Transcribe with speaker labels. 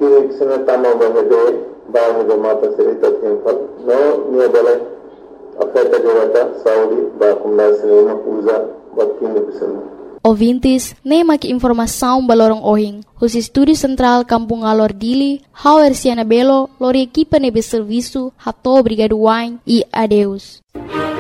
Speaker 1: kini kisana tama bahebe mata serita temple no nia bale afeta jogata saudi ba kumna sinema usa batkini kisana.
Speaker 2: Ouvintes, nem aqui informação balorong ohing. Os Estúdio Central Kampung Alor Dili, Hauersiana Belo, lori equipa nebe serviço, hato obrigado wine e adeus.